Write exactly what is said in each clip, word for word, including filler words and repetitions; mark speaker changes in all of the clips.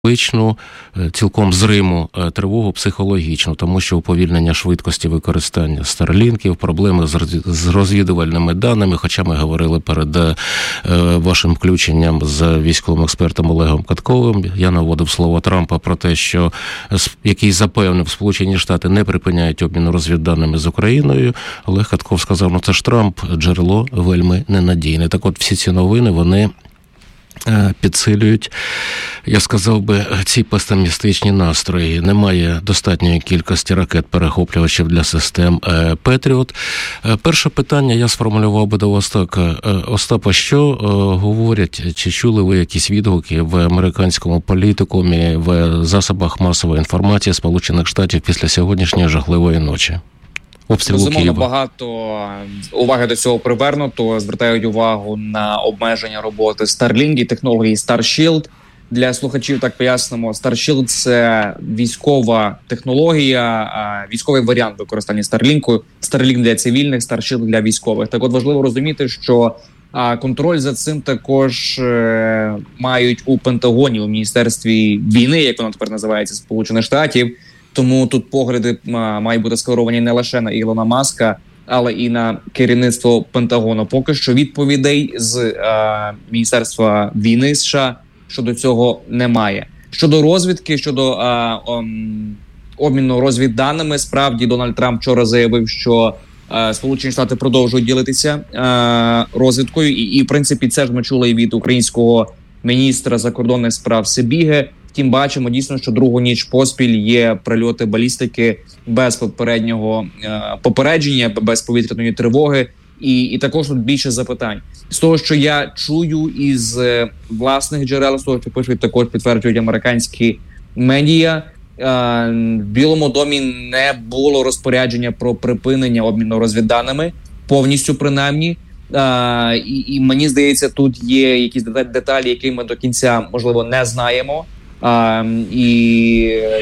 Speaker 1: Звичну, цілком зриму тривогу психологічну, тому що уповільнення швидкості використання старлінків, проблеми з розвідувальними даними, хоча ми говорили перед вашим включенням з військовим експертом Олегом Катковим, я наводив слово Трампа про те, що який запевнив, Сполучені Штати не припиняють обміну розвідданими з Україною. Олег Катков сказав, ну це ж Трамп, джерело вельми ненадійне. Так от всі ці новини, вони підсилюють, я сказав би, ці песимістичні настрої. Немає достатньої кількості ракет-перехоплювачів для систем «Петріот». Перше питання я сформулював би до вас так. Остапа, що говорять, чи чули ви якісь відгуки в американському політикумі, в засобах масової інформації Сполучених Штатів після сьогоднішньої жахливої ночі?
Speaker 2: Безумовно, багато уваги до цього привернуто. Звертають увагу на обмеження роботи Starlink і технології Starshield. Для слухачів так пояснимо, Starshield – це військова технологія, військовий варіант використання Starlink. Starlink для цивільних, Starshield для військових. Так от важливо розуміти, що контроль за цим також мають у Пентагоні, у Міністерстві війни, як воно тепер називається, Сполучених Штатів. Тому тут погляди мають бути скеровані не лише на Ілона Маска, але і на керівництво Пентагону. Поки що відповідей з е, Міністерства війни США щодо цього немає. Щодо розвідки, щодо е, е, обміну розвідданими, справді Дональд Трамп вчора заявив, що е, Сполучені Штати продовжують ділитися е, розвідкою. І, і, в принципі, це ж ми чули і від українського міністра закордонних справ Сибіги. Втім, бачимо дійсно, що другу ніч поспіль є прильоти балістики без попереднього е, попередження, без повітряної тривоги. І, і також тут більше запитань. З того, що я чую із е, власних джерел, з того, що пишуть, також підтверджують американські медіа, е, в Білому домі не було розпорядження про припинення обміну розвідданими, повністю принаймні. Е, і, і мені здається, тут є якісь деталі, які ми до кінця, можливо, не знаємо. А, і,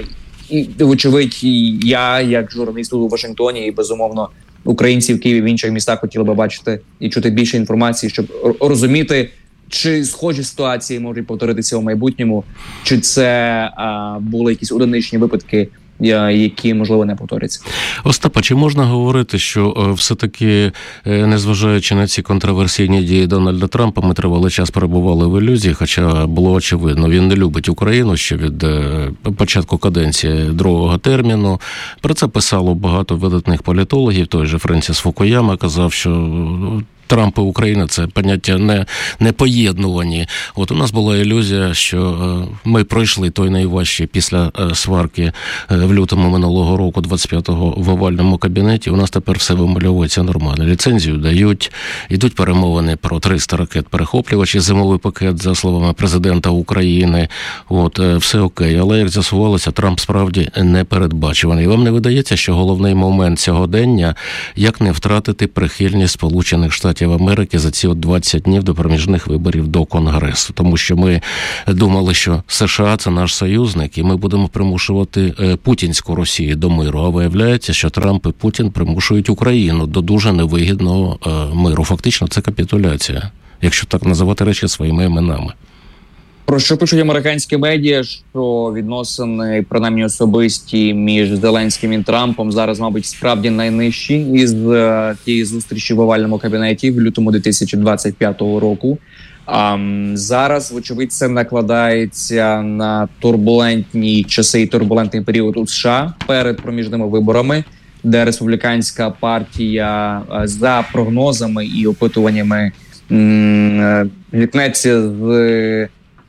Speaker 2: і, вочевидь, я, як журналіст у Вашингтоні, і, безумовно, українці в Києві, в інших містах хотіли би бачити і чути більше інформації, щоб розуміти, чи схожі ситуації можуть повторитися у майбутньому, чи це а, були якісь одиничні випадки, які, можливо, не повторяться.
Speaker 1: Остапа, чи можна говорити, що все-таки, незважаючи на ці контроверсійні дії Дональда Трампа, ми тривалий час перебували в ілюзії, хоча було очевидно, він не любить Україну ще від початку каденції другого терміну. Про це писало багато видатних політологів, той же Френсіс Фукуяма казав, що Трамп і Україна – це поняття не, не поєднувані. От у нас була ілюзія, що ми пройшли той найважчий після сварки в лютому минулого року, двадцять п'ятого, в овальному кабінеті. У нас тепер все вимальовується нормально. Ліцензію дають, йдуть перемовини про триста ракет-перехоплювачів, зимовий пакет, за словами президента України. От, все окей. Але, як з'ясувалося, Трамп справді непередбачуваний. Вам не видається, що головний момент сьогодення – як не втратити прихильність Сполучених Штатів Америки за ці от двадцять днів до проміжних виборів до Конгресу. Тому що ми думали, що США – це наш союзник, і ми будемо примушувати путінську Росію до миру. А виявляється, що Трамп і Путін примушують Україну до дуже невигідного миру. Фактично, це капітуляція, якщо так називати речі своїми іменами.
Speaker 2: Про що пишуть американські медіа, що відносини, принаймні особисті, між Зеленським і Трампом зараз, мабуть, справді найнижчі із е, тієї зустрічі в овальному кабінеті в лютому дві тисячі двадцять п'ятого року. А зараз, вочевидь, це накладається на турбулентні часи і турбулентний період у США перед проміжними виборами, де республіканська партія за прогнозами і опитуваннями м- зіткнеться з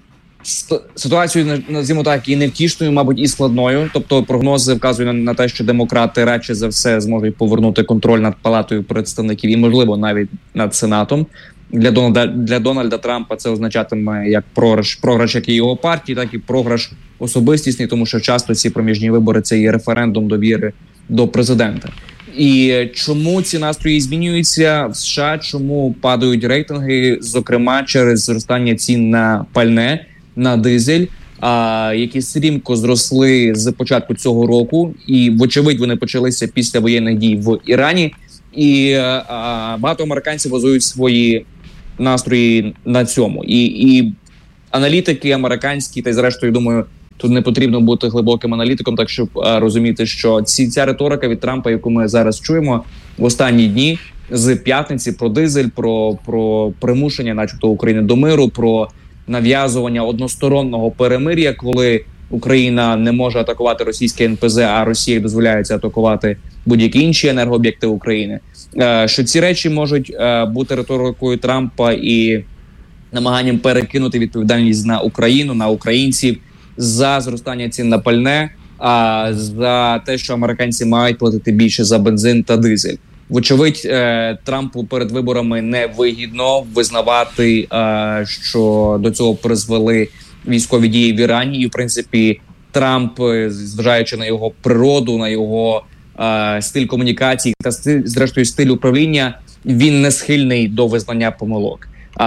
Speaker 2: ситуацію, називаємо так, і невтішною, мабуть, і складною. Тобто прогнози вказують на те, що демократи радше за все зможуть повернути контроль над Палатою представників і, можливо, навіть над Сенатом. Для Дональда, для Дональда Трампа це означатиме як програш, програш як і його партії, так і програш особистісний, тому що часто ці проміжні вибори – це є референдум довіри до президента. І чому ці настрої змінюються в США, чому падають рейтинги, зокрема через зростання цін на пальне, на дизель, а, які стрімко зросли з початку цього року, і, вочевидь, вони почалися після воєнних дій в Ірані, і а, багато американців базують свої настрої на цьому. І, і аналітики американські, та й зрештою, думаю, Тут не потрібно бути глибоким аналітиком, так щоб а, розуміти, що ці, ця риторика від Трампа, яку ми зараз чуємо в останні дні, з п'ятниці про дизель, про, про примушення начебто України до миру, про нав'язування одностороннього перемир'я, коли Україна не може атакувати російське ен пе зет, а Росії дозволяється атакувати будь-які інші енергооб'єкти України. Що ці речі можуть бути риторикою Трампа і намаганням перекинути відповідальність на Україну, на українців за зростання цін на пальне, а за те, що американці мають платити більше за бензин та дизель. Вочевидь, Трампу перед виборами не вигідно визнавати, що до цього призвели військові дії в Ірані. І, в принципі, Трамп, зважаючи на його природу, на його стиль комунікації та, зрештою, стиль управління, він не схильний до визнання помилок.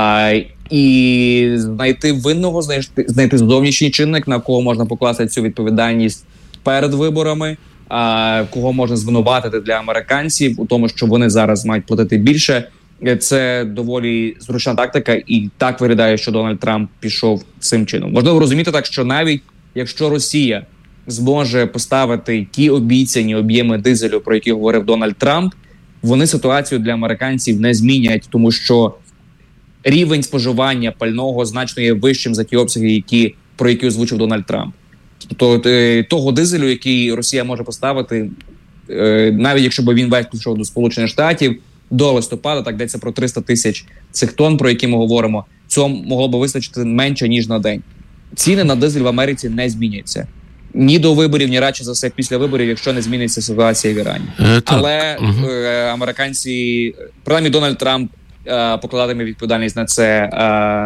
Speaker 2: І знайти винного, знайти, знайти зовнішній чинник, на кого можна покласти цю відповідальність перед виборами, а кого можна звинуватити для американців у тому, що вони зараз мають платити більше. Це доволі зручна тактика, і так виглядає, що Дональд Трамп пішов цим чином. Можливо розуміти так, що навіть якщо Росія зможе поставити ті обіцяні об'єми дизелю, про які говорив Дональд Трамп, вони ситуацію для американців не змінять, тому що рівень споживання пального значно є вищим за ті обсяги, які, про які озвучив Дональд Трамп. Тобто того дизелю, який Росія може поставити, навіть якщо б він весь пішов до Сполучених Штатів, до листопада, так йдеться про триста тисяч цих тонн, про які ми говоримо, цього могло б вистачити менше, ніж на день. Ціни на дизель в Америці не зміняться. Ні до виборів, ні радше за все після виборів, якщо не зміниться ситуація в Ірані. Е, Але угу. е, американці, принаймні Дональд Трамп, е, покладатиме відповідальність на це, е,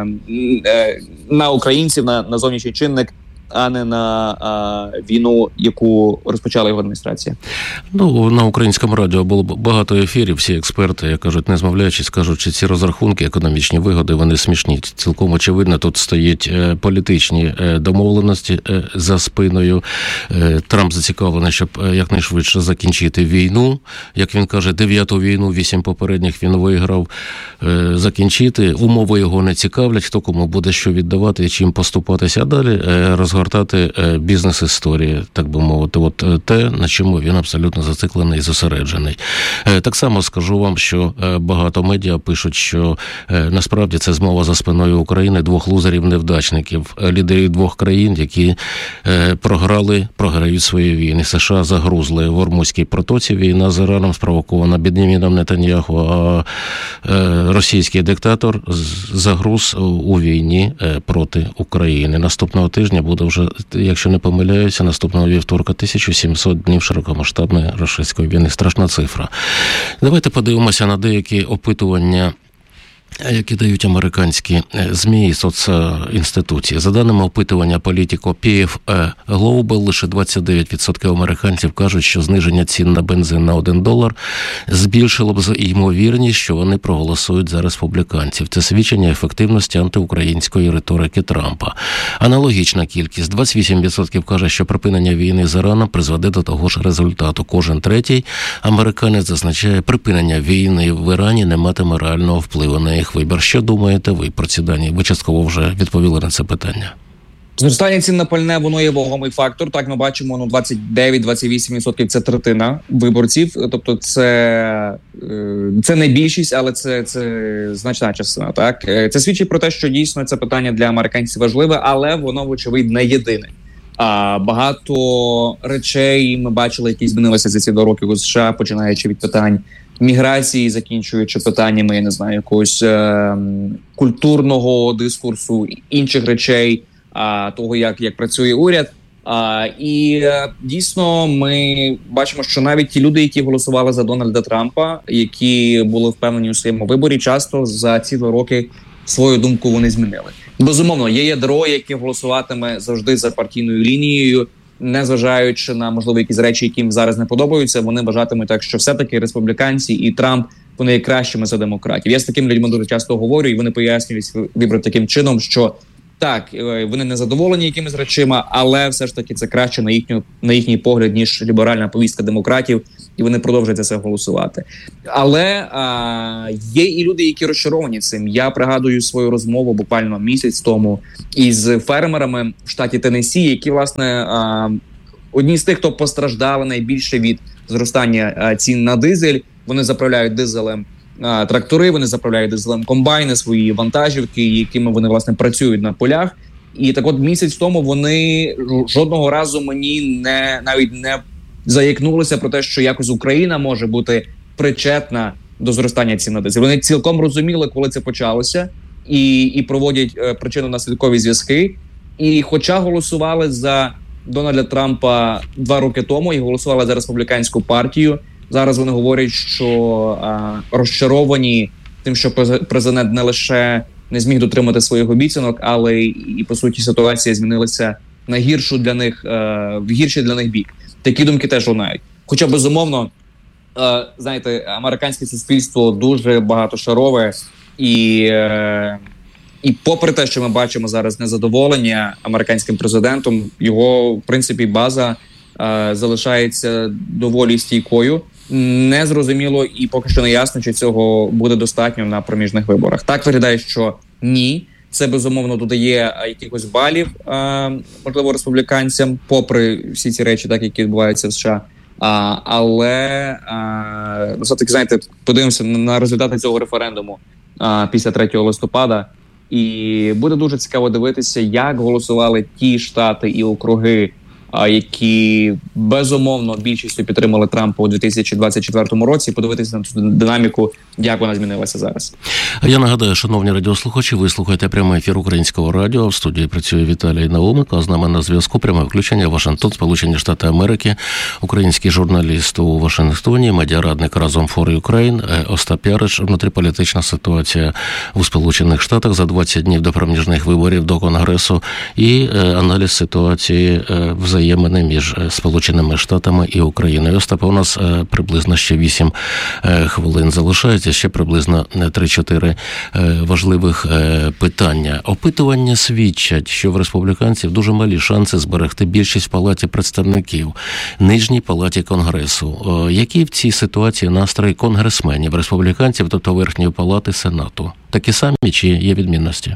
Speaker 2: е, на українців, на, на зовнішній чинник, а не на а, війну, яку розпочала його адміністрація.
Speaker 1: Ну, на українському радіо було багато ефірів, всі експерти, як кажуть, не змовляючись, кажуть, що ці розрахунки, економічні вигоди, вони смішні. Цілком очевидно, тут стоять політичні домовленості за спиною. Трамп зацікавлений, щоб якнайшвидше закінчити війну. Як він каже, дев'яту війну, вісім попередніх він виграв. Закінчити. Умови його не цікавлять, хто кому буде що віддавати і чим поступатися. А далі розгортати бізнес-історії, так би мовити, от те, на чому він абсолютно зациклений і зосереджений. Так само скажу вам, що багато медіа пишуть, що насправді це змова за спиною України двох лузерів-невдачників, лідерів двох країн, які програли, програють свої війни. США загрузли в Ормузькій протоці, війна з Іраном спровокована Бен'яміном Нетаньяху, а російський диктатор загруз у війні проти України. Наступного тижня буде вже, якщо не помиляюся, наступного вівторка тисяча сімсот днів широкомасштабної рашистської війни. Страшна цифра. Давайте подивимося на деякі опитування, які дають американські ЗМІ і соцінституції. За даними опитування Politico пі еф Global, лише двадцять дев'ять відсотків американців кажуть, що зниження цін на бензин на один долар збільшило б ймовірність, що вони проголосують за республіканців. Це свідчення ефективності антиукраїнської риторики Трампа. Аналогічна кількість. двадцять вісім відсотків каже, що припинення війни з Іраном призведе до того ж результату. Кожен третій американець зазначає, припинення війни в Ірані не матиме реального впливу на їх вибір. Що думаєте ви про ці дані? Ви частково вже відповіли на це питання.
Speaker 2: Зростання цін на пальне, воно є вагомий фактор. Так, ми бачимо, ну, двадцять дев'ять - двадцять вісім відсотків – це третина виборців. Тобто це, це не більшість, але це, це значна частина. Так? Це свідчить про те, що дійсно це питання для американців важливе, але воно, вочевидь, не єдине. А багато речей ми бачили, які змінилися за ці два роки у США, починаючи від питань міграції, закінчуючи питаннями, я не знаю, якогось е- культурного дискурсу, інших речей, а, того, як, як працює уряд. А, і е, дійсно ми бачимо, що навіть ті люди, які голосували за Дональда Трампа, які були впевнені у своєму виборі, часто за ці два роки свою думку вони змінили. Безумовно, є ядро, яке голосуватиме завжди за партійною лінією, незважаючи на, можливо, якісь речі, які їм зараз не подобаються, вони вважатимуть так, що все-таки республіканці і Трамп, вони є кращими за демократів. Я з такими людьми дуже часто говорю, і вони пояснюють вибір таким чином, що так, вони не задоволені якимись речима, але все ж таки це краще на їхню, на їхній погляд, ніж ліберальна повістка демократів, і вони продовжують за це голосувати. Але а, є і люди, які розчаровані цим. Я пригадую свою розмову буквально місяць тому із фермерами в штаті Теннессі, які, власне, а, одні з тих, хто постраждали найбільше від зростання а, цін на дизель. Вони заправляють дизелем а, трактори, вони заправляють дизелем комбайни, свої вантажівки, якими вони, власне, працюють на полях. І так от місяць тому вони жодного разу мені не навіть не заякнулися про те, що якось Україна може бути причетна до зростання цін на дизель. Вони цілком розуміли, коли це почалося, і, і проводять е, причинно-наслідкові зв'язки. І хоча голосували за Дональда Трампа два роки тому і голосували за республіканську партію, зараз вони говорять, що е, розчаровані тим, що президент не лише не зміг дотримати своїх обіцянок, але і, по суті, ситуація змінилася на гіршу для них, е, в гірший для них бік. Такі думки теж лунають. Хоча, безумовно, е, знаєте, американське суспільство дуже багатошарове, і, е, і попри те, що ми бачимо зараз незадоволення американським президентом, його, в принципі, база е, залишається доволі стійкою. Незрозуміло і поки що не ясно, чи цього буде достатньо на проміжних виборах. Так виглядає, що ні. Це, безумовно, додає якихось балів, а, можливо, республіканцям, попри всі ці речі, так, які відбуваються в США. А, але, а, все-таки, знаєте, подивимося на результати цього референдуму а, після третього листопада. І буде дуже цікаво дивитися, як голосували ті штати і округи, а, які, безумовно, більшістю підтримали Трампа у дві тисячі двадцять четвертому році, подивитися на цю динаміку, як вона змінилася зараз.
Speaker 1: Я нагадаю, шановні радіослухачі, ви слухаєте прямий ефір Українського радіо. В студії працює Віталій Науменко, а з нами на зв'язку пряме включення Вашингтон, Сполучені Штати Америки, український журналіст у Вашингтоні, медіарадник «Разом for Ukraine» Остап Ярич. Внутріполітична ситуація у Сполучених Штатах за двадцять днів до проміжних виборів до Конгресу і аналіз ситуації взаємини між Сполученими Штатами і Україною. Остапе, у нас приблизно ще вісім хвилин залишається, ще приблизно три-чотири важливих питання. Опитування свідчать, що в республіканців дуже малі шанси зберегти більшість в Палаті представників, нижній палаті Конгресу. Які в цій ситуації настрої конгресменів, республіканців, тобто верхньої палати Сенату? Такі самі чи є відмінності?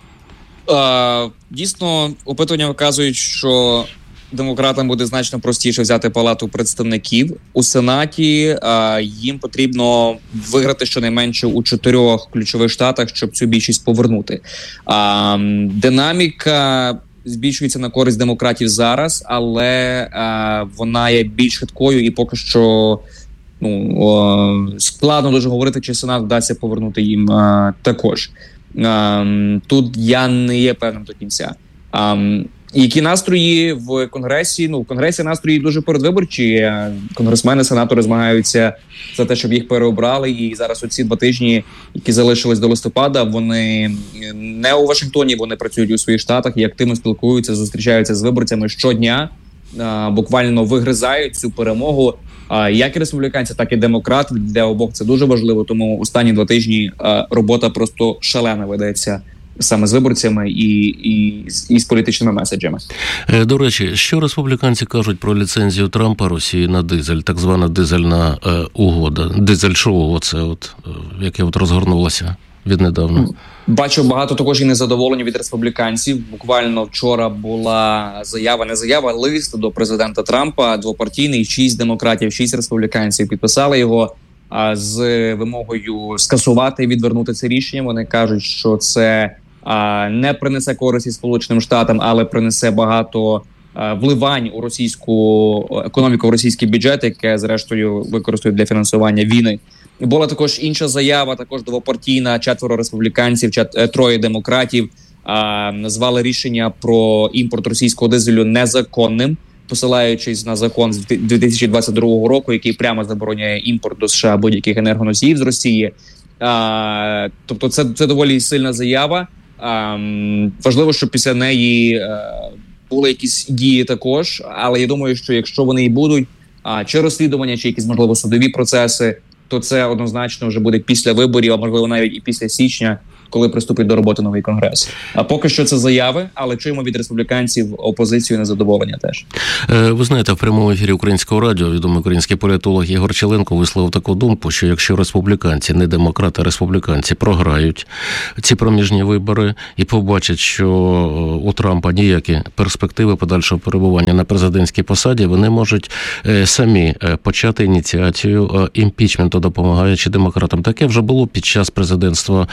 Speaker 2: Uh, дійсно, опитування вказують, що демократам буде значно простіше взяти палату представників. У Сенаті а, їм потрібно виграти щонайменше у чотирьох ключових штатах, щоб цю більшість повернути. А, динаміка збільшується на користь демократів зараз, але а, вона є більш хиткою і поки що ну, о, складно дуже говорити, чи Сенат вдасться повернути їм а, також. А, тут я не є певним до кінця. А, Які настрої в Конгресі? Ну, в Конгресі настрої дуже передвиборчі. Конгресмени, сенатори змагаються за те, щоб їх переобрали. І зараз оці два тижні, які залишились до листопада, вони не у Вашингтоні, вони працюють у своїх штатах і активно спілкуються, зустрічаються з виборцями щодня, буквально вигризають цю перемогу. Як і республіканці, так і демократи. Для обох це дуже важливо, тому останні два тижні робота просто шалена ведеться саме з виборцями і, і, і з політичними меседжами.
Speaker 1: До речі, що республіканці кажуть про ліцензію Трампа Росії на дизель, так звана дизельна е, угода, дизель-шоу, оце от, яке от розгорнулося віднедавна?
Speaker 2: Бачу багато також і незадоволення від республіканців. Буквально вчора була заява, не заява, а лист до президента Трампа, двопартійний, шість демократів, шість республіканців підписали його а, з вимогою скасувати і відвернути це рішення. Вони кажуть, що це а, не принесе користі Сполученим Штатам, але принесе багато а, вливань у російську економіку, в російський бюджет, яке, зрештою, використають для фінансування війни. Була також інша заява, також двопартійна, четверо республіканців, чет... троє демократів а, назвали рішення про імпорт російського дизелю незаконним, посилаючись на закон з дві тисячі двадцять другого року, який прямо забороняє імпорт до США будь-яких енергоносіїв з Росії. А, тобто це, це доволі сильна заява. А, важливо, щоб після неї а, були якісь дії також, але я думаю, що якщо вони і будуть, а, чи розслідування, чи якісь, можливо, судові процеси, то це однозначно вже буде після виборів, а можливо навіть і після січня, коли приступить до роботи новий конгрес. А поки що це заяви, але чуємо від республіканців опозицію незадоволення теж.
Speaker 1: Ви знаєте, в прямому ефірі Українського радіо відомий український політолог Ігор Челенко висловив таку думку, що якщо республіканці, не демократи, а республіканці програють ці проміжні вибори і побачать, що у Трампа ніякі перспективи подальшого перебування на президентській посаді, вони можуть самі почати ініціацію імпічменту, допомагаючи демократам. Таке вже було під час президентства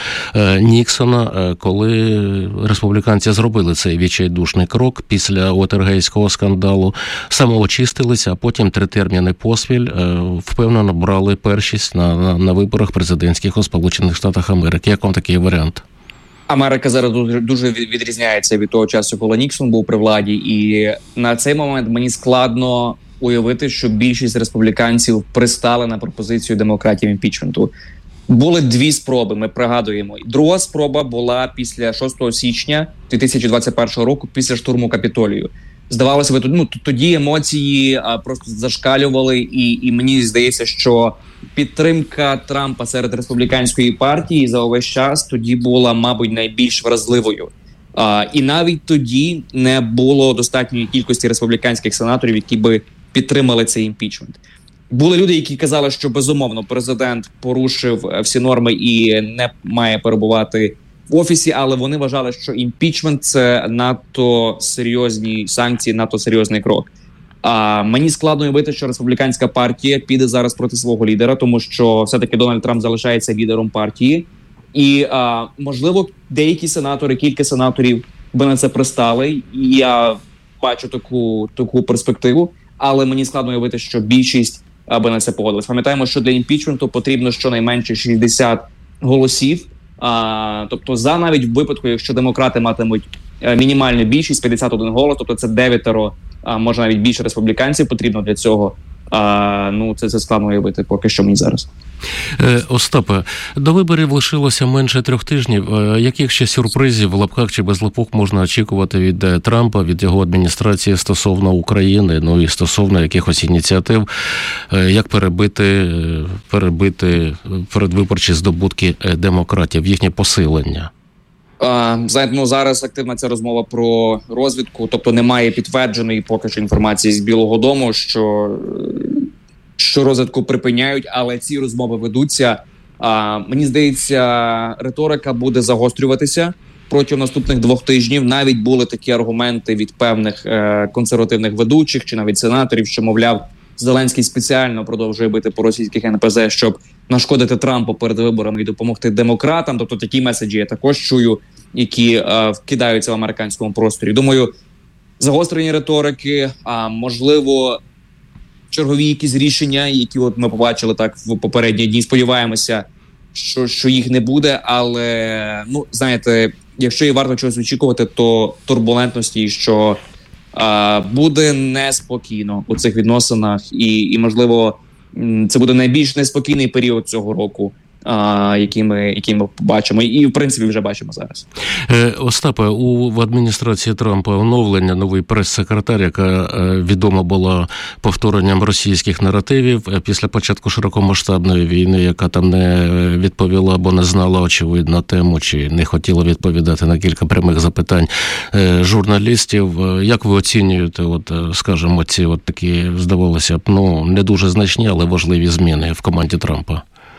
Speaker 1: Ніксона, коли республіканці зробили цей відчайдушний крок після Уотергейтського скандалу, самоочистилися, а потім три терміни поспіль впевнено брали першість на, на, на виборах президентських у Сполучених Штатах Америки. Як вам такий варіант?
Speaker 2: Америка зараз дуже, дуже відрізняється від того часу, коли Ніксон був при владі, і на цей момент мені складно уявити, що більшість республіканців пристали на пропозицію демократів імпічменту. Були дві спроби, ми пригадуємо. Друга спроба була після шостого січня дві тисячі двадцять першого року, після штурму Капітолію. Здавалося, ну, тоді емоції а, просто зашкалювали, і, і мені здається, що підтримка Трампа серед республіканської партії за увесь час тоді була, мабуть, найбільш вразливою. А, і навіть тоді не було достатньої кількості республіканських сенаторів, які би підтримали цей імпічмент. Були люди, які казали, що безумовно президент порушив всі норми і не має перебувати в офісі, але вони вважали, що імпічмент – це надто серйозні санкції, надто серйозний крок. А мені складно уявити, що республіканська партія піде зараз проти свого лідера, тому що все-таки Дональд Трамп залишається лідером партії. І, а, можливо, деякі сенатори, кілька сенаторів би на це пристали. І я бачу таку, таку перспективу, але мені складно уявити, що більшість аби на це погодились. Пам'ятаємо, що для імпічменту потрібно щонайменше шістдесят голосів. А, тобто за навіть в випадку, якщо демократи матимуть мінімальну більшість, п'ятдесят один голос, тобто це дев'ятеро, а може навіть більше республіканців потрібно для цього. А, ну, це, це складно уявити поки що мені зараз.
Speaker 1: Остапе, до виборів лишилося менше трьох тижнів. Яких ще сюрпризів в лапках чи без лапок можна очікувати від Трампа, від його адміністрації стосовно України, ну і стосовно якихось ініціатив, як перебити, перебити передвиборчі здобутки демократів, їхнє посилення?
Speaker 2: Знаєте, ну, зараз активна ця розмова про розвідку, тобто немає підтвердженої поки що інформації з Білого дому, що, що розвідку припиняють, але ці розмови ведуться. А, мені здається, риторика буде загострюватися протягом наступних двох тижнів. Навіть були такі аргументи від певних е, консервативних ведучих чи навіть сенаторів, що, мовляв, Зеленський спеціально продовжує бити по російських ен пе зет, щоб нашкодити Трампу перед виборами і допомогти демократам. Тобто такі меседжі я також чую, які е, вкидаються в американському просторі. Думаю, загострені риторики, а можливо, чергові якісь рішення, які от ми побачили так в попередні дні. Сподіваємося, що, що їх не буде, але, ну, знаєте, якщо і варто чогось очікувати, то турбулентності, що а, буде неспокійно у цих відносинах, і, і, можливо, це буде найбільш неспокійний період цього року, а, який ми, який ми побачимо. І, в принципі, вже бачимо зараз.
Speaker 1: Остапе, у в адміністрації Трампа оновлення, новий прес-секретар, яка відома була повторенням російських наративів після початку широкомасштабної війни, яка там не відповіла або не знала, очевидно, тему, чи не хотіла відповідати на кілька прямих запитань журналістів. Як ви оцінюєте, от, скажімо, ці от такі, здавалося б, ну, не дуже значні, але важливі зміни в команді Трампа?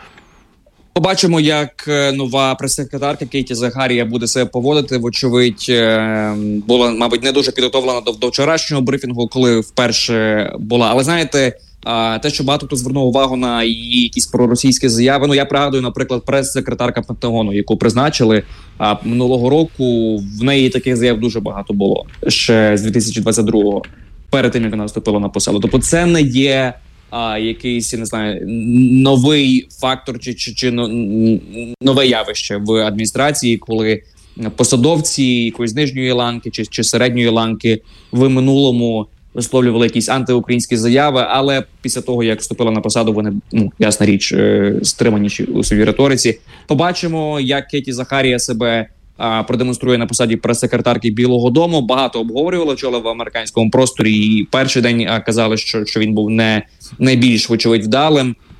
Speaker 2: Побачимо, як нова прес-секретарка Кейті Захарія буде себе поводити. Вочевидь, була, мабуть, не дуже підготовлена до, до вчорашнього брифінгу, коли вперше була. Але, знаєте, те, що багато хто звернув увагу на її якісь проросійські заяви. Ну, я пригадую, наприклад, прес-секретарка Пентагону, яку призначили минулого року. В неї таких заяв дуже багато було ще з дві тисячі двадцять другого, перед тим, як вона вступила на посаду. Тобто це не є а, якийсь, я не знаю, новий фактор чи, чи, чи нове явище в адміністрації, коли посадовці якоїсь нижньої ланки чи, чи середньої ланки в минулому висловлювали якісь антиукраїнські заяви, але після того, як вступила на посаду, вони, ну, ясна річ, стриманіші у своїй риториці. Побачимо, як Кейті Захарія себе а, продемонструє на посаді прес-секретарки Білого дому. Багато обговорювали вчора в американському просторі, і перший день а, казали, що, що він був не найбільш, вочевидь, вдалим.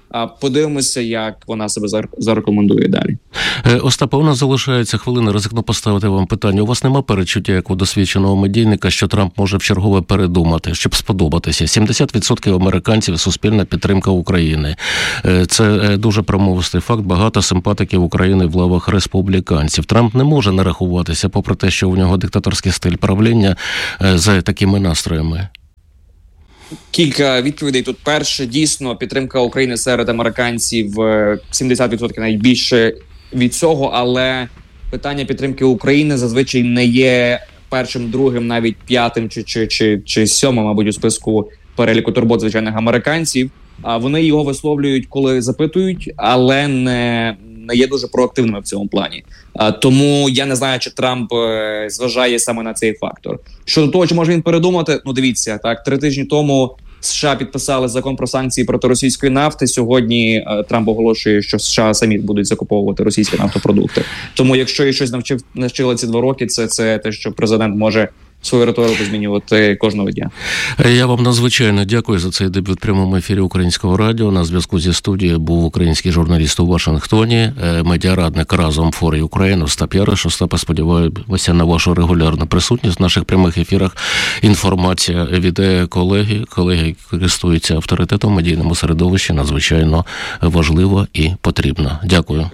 Speaker 2: Подивимося, як вона себе зарекомендує далі.
Speaker 1: Остапе, у нас залишається хвилина, ризикну поставити вам питання. У вас нема перечуття, як у досвідченого медійника, що Трамп може вчергове передумати, щоб сподобатися? сімдесят відсотків американців – суспільна підтримка України. Це дуже промовистий факт. Багато симпатиків України в лавах республіканців. Трамп не може нарахуватися, попри те, що у нього диктаторський стиль правління, з такими настроями.
Speaker 2: Кілька відповідей тут. Перше, дійсно, підтримка України серед американців сімдесят відсотків, навіть більше від цього, але питання підтримки України зазвичай не є першим, другим, навіть п'ятим чи, чи, чи, чи сьомим, мабуть, у списку переліку турбот звичайних американців. А вони його висловлюють, коли запитують, але не, не є дуже проактивними в цьому плані. А, тому я не знаю, чи Трамп е, зважає саме на цей фактор. Щодо того, чи може він передумати, ну дивіться, так, три тижні тому США підписали закон про санкції проти російської нафти. Сьогодні е, Трамп оголошує, що США самі будуть закуповувати російські нафтопродукти. Тому якщо і щось навчив, навчили ці два роки, це, це те, що президент може свою риторику змінювати кожного дня.
Speaker 1: Я вам надзвичайно дякую за цей дебют в прямому ефірі Українського радіо. На зв'язку зі студією був український журналіст у Вашингтоні, медіарадник «Разом фор Україн» Остап Яриш. Остапе, сподіваємося на вашу регулярну присутність в наших прямих ефірах. Інформація від колеги, колеги користуються авторитетом в медійному середовищі, надзвичайно важлива і потрібна. Дякую.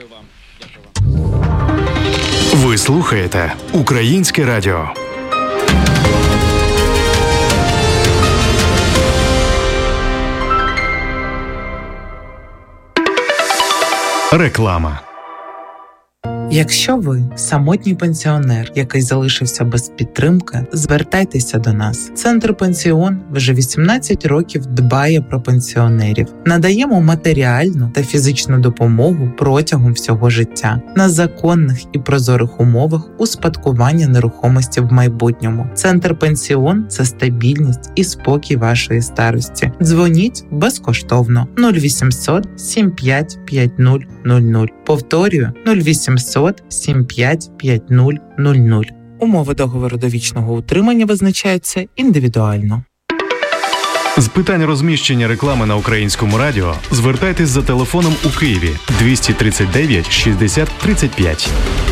Speaker 3: Ви слухаєте Українське радіо. Реклама.
Speaker 4: Якщо ви самотній пенсіонер, який залишився без підтримки, звертайтеся до нас. Центр «Пенсіон» вже вісімнадцять років дбає про пенсіонерів. Надаємо матеріальну та фізичну допомогу протягом всього життя на законних і прозорих умовах успадкування нерухомості в майбутньому. Центр «Пенсіон» – це стабільність і спокій вашої старості. Дзвоніть безкоштовно нуль вісімсот сім п'ять п'ять нуль нуль нуль. Повторюю нуль вісімсот сім п'ять п'ять нуль нуль нуль. Умови договору довічного утримання визначаються індивідуально.
Speaker 3: З питань розміщення реклами на Українському радіо звертайтесь за телефоном у Києві двісті тридцять дев'ять шістдесят тридцять п'ять.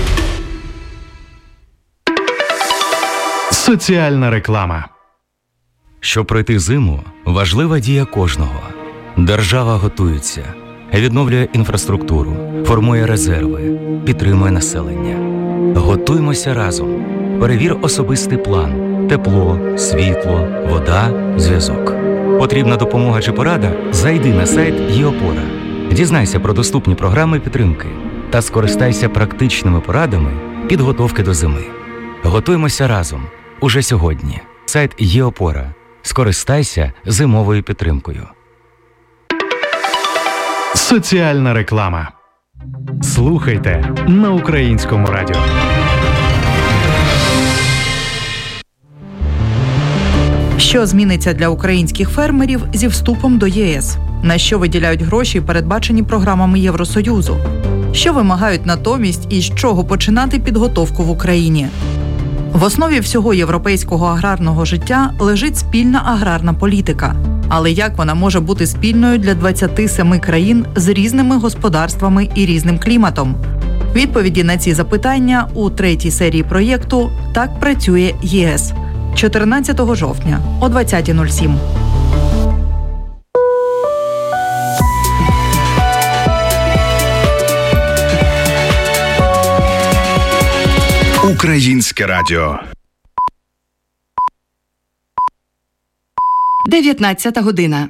Speaker 3: Соціальна реклама.
Speaker 5: Щоб пройти зиму, важлива дія кожного. Держава готується, відновлює інфраструктуру, формує резерви, підтримує населення. Готуймося разом. Перевір особистий план. Тепло, світло, вода, зв'язок. Потрібна допомога чи порада? Зайди на сайт ЄОПОРА. Дізнайся про доступні програми підтримки та скористайся практичними порадами підготовки до зими. Готуймося разом. Уже сьогодні. Сайт ЄОПОРА. Скористайся зимовою підтримкою.
Speaker 3: Соціальна реклама. Слухайте на Українському радіо.
Speaker 6: Що зміниться для українських фермерів зі вступом до ЄС? На що виділяють гроші, передбачені програмами Євросоюзу? Що вимагають натомість і з чого починати підготовку в Україні? В основі всього європейського аграрного життя лежить спільна аграрна політика. Але як вона може бути спільною для двадцяти семи країн з різними господарствами і різним кліматом? Відповіді на ці запитання у третій серії проєкту «Так працює ЄС» чотирнадцятого жовтня о двадцята нуль сім.
Speaker 3: Українське радіо.
Speaker 6: дев'ятнадцята година.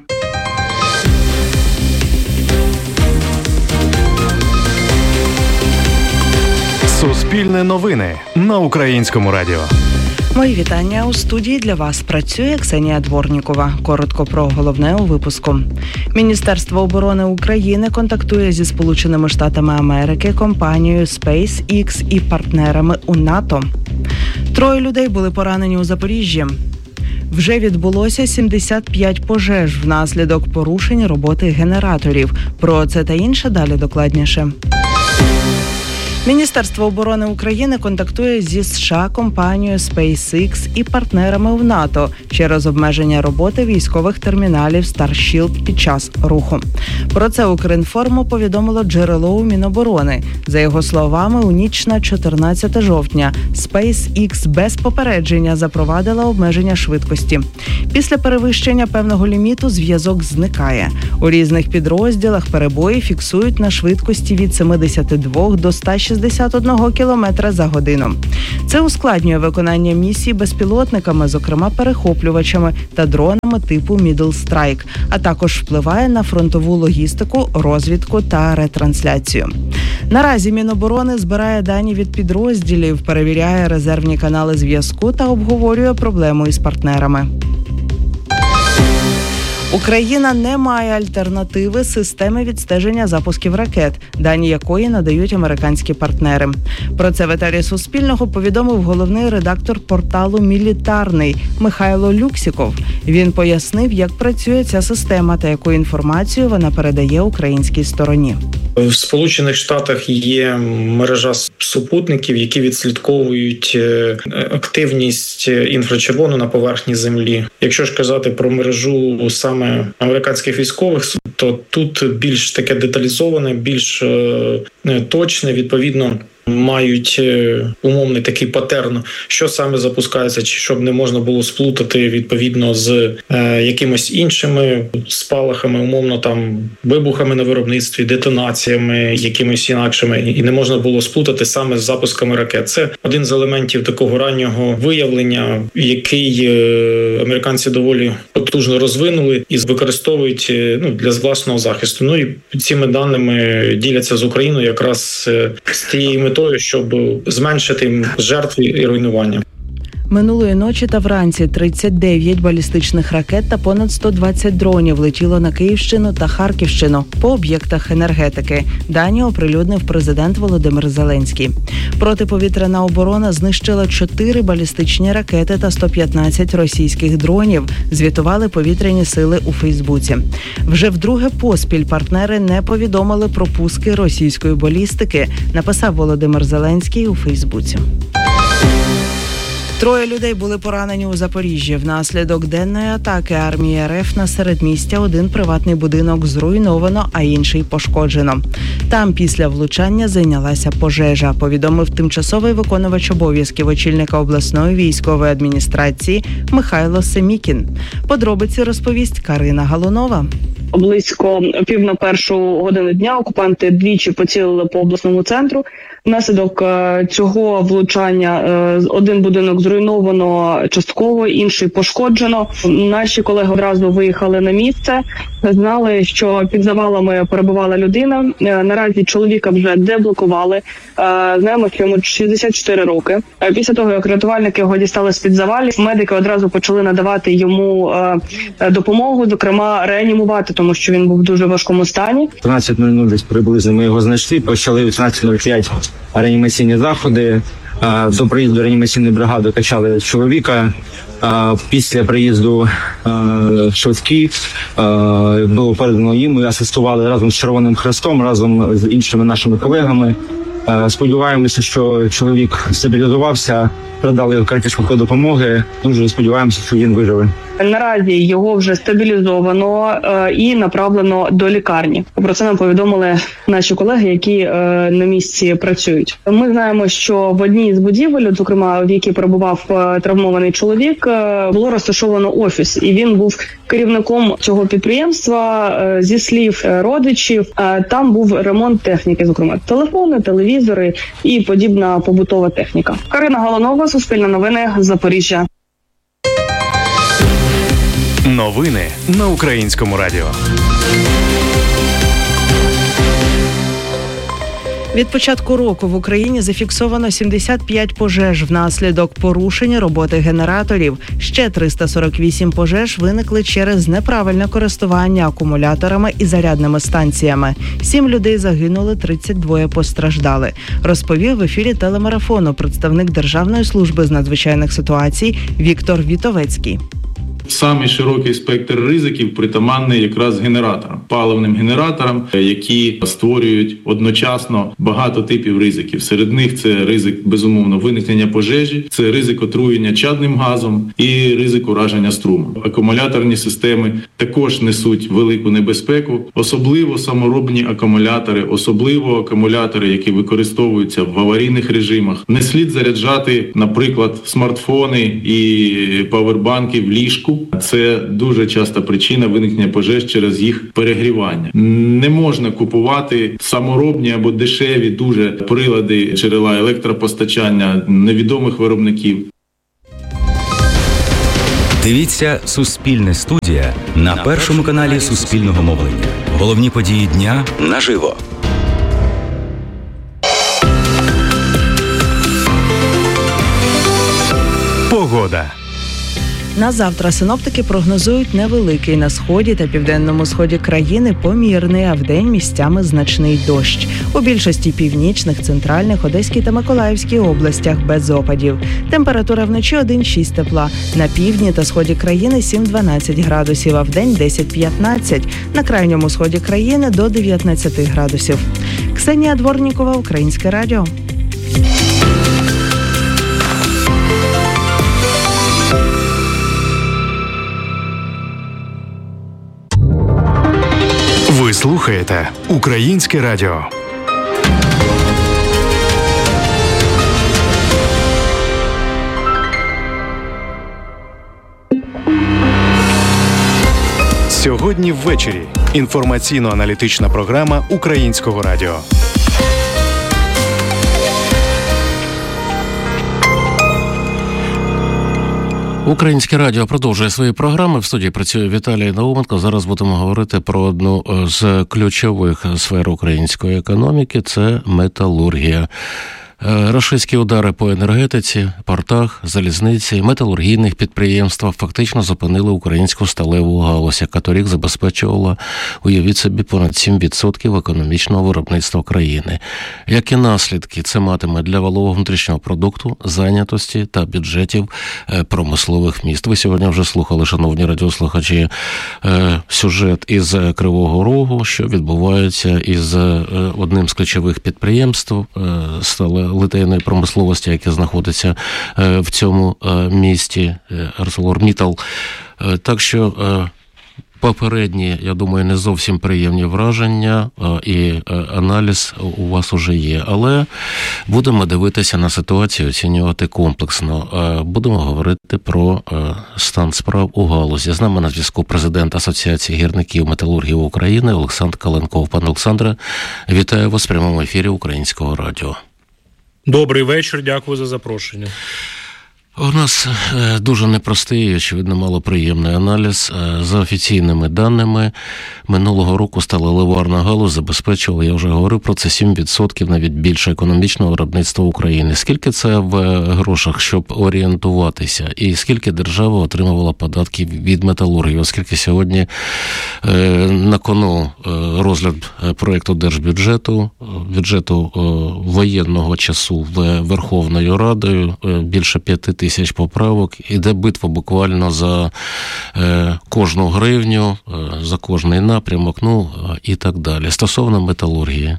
Speaker 3: Суспільне новини на Українському радіо.
Speaker 7: Мої вітання. У студії для вас працює Ксенія Дворнікова. Коротко про головне у випуску. Міністерство оборони України контактує зі Сполученими Штатами Америки, компанією SpaceX і партнерами у НАТО. Троє людей були поранені у Запоріжжі. Вже відбулося сімдесят п'ять пожеж внаслідок порушень роботи генераторів. Про це та інше далі докладніше. Міністерство оборони України контактує зі США компанією SpaceX і партнерами в НАТО через обмеження роботи військових терміналів Starship під час руху. Про це Укрінформу повідомило джерело у Міноборони. За його словами, у ніч на чотирнадцяте жовтня SpaceX без попередження запровадила обмеження швидкості. Після перевищення певного ліміту зв'язок зникає. У різних підрозділах перебої фіксують на швидкості від сімдесят два до ста шістдесят один кілометра за годину. Це ускладнює виконання місій безпілотниками, зокрема перехоплювачами та дронами типу Middle Strike, а також впливає на фронтову логістику, розвідку та ретрансляцію. Наразі Міноборони збирає дані від підрозділів, перевіряє резервні канали зв'язку та обговорює проблему із партнерами. Україна не має альтернативи системи відстеження запусків ракет, дані якої надають американські партнери. Про це в етері Суспільного повідомив головний редактор порталу «Мілітарний» Михайло Люксіков. Він пояснив, як працює ця система та яку інформацію вона передає українській стороні.
Speaker 8: В Сполучених Штатах є мережа супутників, які відслідковують активність інфрачервону на поверхні Землі. Якщо ж казати про мережу саме американських військових, то тут більш таке деталізоване, більш точне, відповідно, мають умовний такий патерн, що саме запускається, чи щоб не можна було сплутати відповідно з е, якимось іншими спалахами, умовно там вибухами на виробництві, детонаціями, якимись інакшими, і не можна було сплутати саме з запусками ракет. Це один з елементів такого раннього виявлення, який е, американці доволі потужно розвинули і використовують е, ну, для власного захисту. Ну і цими даними діляться з Україною якраз е, з тією метою, щоб зменшити жертв і руйнування.
Speaker 7: Минулої ночі та вранці тридцять дев'ять балістичних ракет та понад сто двадцять дронів летіло на Київщину та Харківщину по об'єктах енергетики. Дані оприлюднив президент Володимир Зеленський. Протиповітряна оборона знищила чотири балістичні ракети та сто п'ятнадцять російських дронів, звітували повітряні сили у Фейсбуці. Вже вдруге поспіль партнери не повідомили про пуски російської балістики, написав Володимир Зеленський у Фейсбуці. Троє людей були поранені у Запоріжжі. Внаслідок денної атаки армії РФ на середмістя один приватний будинок зруйновано, а інший пошкоджено. Там після влучання зайнялася пожежа, повідомив тимчасовий виконувач обов'язків очільника обласної військової адміністрації Михайло Семікін. Подробиці розповість Карина Галунова.
Speaker 9: Близько пів на першу годину дня окупанти двічі поцілили по обласному центру. Внаслідок цього влучання один будинок зруйновано частково, інший пошкоджено. Наші колеги одразу виїхали на місце, знали, що під завалами перебувала людина. Наразі чоловіка вже деблокували. Знаємо, що йому шістдесят чотири роки. Після того, як рятувальники його дістали з-під завалів, медики одразу почали надавати йому допомогу, зокрема реанімувати, тому що він був в дуже важкому стані.
Speaker 10: тринадцять нуль нуль десь приблизно ми його знайшли, почали в тринадцять нуль п'ять реанімаційні заходи. До приїзду реанімаційної бригади качали чоловіка. Після приїзду швидкі було передано їм. Ми асистували разом з Червоним Хрестом, разом з іншими нашими колегами. Сподіваємося, що чоловік стабілізувався, передали його карті швидкої допомоги. Дуже сподіваємося, що він виживе.
Speaker 9: Наразі його вже стабілізовано е, і направлено до лікарні. Про це нам повідомили наші колеги, які е, на місці працюють. Ми знаємо, що в одній з будівель, зокрема в якій перебував е, травмований чоловік, е, було розташовано офіс, і він був керівником цього підприємства. Е, зі слів е, родичів, е, там був ремонт техніки, зокрема телефони, телевізори і подібна побутова техніка. Карина Галунова, Суспільне новини, Запоріжжя.
Speaker 3: Новини на Українському радіо.
Speaker 7: Від початку року в Україні зафіксовано сімдесят п'ять пожеж внаслідок порушення роботи генераторів. Ще триста сорок вісім пожеж виникли через неправильне користування акумуляторами і зарядними станціями. Сім людей загинули, тридцять два постраждали. Розповів в ефірі телемарафону представник Державної служби з надзвичайних ситуацій Віктор Вітовецький.
Speaker 11: Самий широкий спектр ризиків притаманний якраз генераторам, паливним генераторам, які створюють одночасно багато типів ризиків. Серед них це ризик, безумовно, виникнення пожежі, це ризик отруєння чадним газом і ризик ураження струмом. Акумуляторні системи також несуть велику небезпеку, особливо саморобні акумулятори, особливо акумулятори, які використовуються в аварійних режимах. Не слід заряджати, наприклад, смартфони і павербанки в ліжку. Це дуже часта причина виникнення пожеж через їх перегрівання. Не можна купувати саморобні або дешеві дуже прилади, джерела електропостачання невідомих виробників.
Speaker 5: Дивіться «Суспільне студія» на першому каналі Суспільного мовлення. Головні події дня наживо.
Speaker 3: Погода.
Speaker 7: На завтра синоптики прогнозують невеликий на сході та південному сході країни помірний, а вдень місцями значний дощ. У більшості північних, центральних, Одеській та Миколаївській областях без опадів. Температура вночі один-шість тепла. На півдні та сході країни сім-дванадцять градусів, а вдень десять-п'ятнадцять. На крайньому сході країни до дев'ятнадцять градусів. Ксенія Дворнікова, Українське радіо.
Speaker 3: Ви слухаєте Українське радіо. Сьогодні ввечері. Інформаційно-аналітична програма Українського радіо.
Speaker 1: Українське радіо продовжує свої програми. В студії працює Віталій Науменко. Зараз будемо говорити про одну з ключових сфер української економіки – це металургія. Рашистські удари по енергетиці, портах, залізниці, металургійних підприємствах фактично зупинили українську сталеву галузь, яка торік забезпечувала, уявіть собі, понад сім відсотків економічного виробництва країни. Які наслідки це матиме для валового внутрішнього продукту, зайнятості та бюджетів промислових міст? Ви сьогодні вже слухали, шановні радіослухачі, сюжет із Кривого Рогу, що відбувається із одним з ключових підприємств сталевої литейної промисловості, яке знаходиться в цьому місті, ArcelorMittal. Так що попередні, я думаю, не зовсім приємні враження і аналіз у вас уже є. Але будемо дивитися на ситуацію, оцінювати комплексно. Будемо говорити про стан справ у галузі. З нами на зв'язку президент Асоціації гірників металургів України Олександр Каленков. Пане Олександре, вітаю вас в прямому ефірі Українського радіо.
Speaker 12: Добрий вечір, дякую за запрошення.
Speaker 1: У нас дуже непростий і, очевидно, малоприємний аналіз. За офіційними даними, минулого року сталеливарна галузь забезпечувала, я вже говорив про це, сім відсотків, навіть більше економічного виробництва України. Скільки це в грошах, щоб орієнтуватися? І скільки держава отримувала податків від металургії? Оскільки сьогодні на кону розгляд проєкту держбюджету, бюджету воєнного часу Верховною Радою, більше п'яти тисяч поправок, іде битва буквально за е, кожну гривню, е, за кожний напрямок, ну і так далі. Стосовно металургії.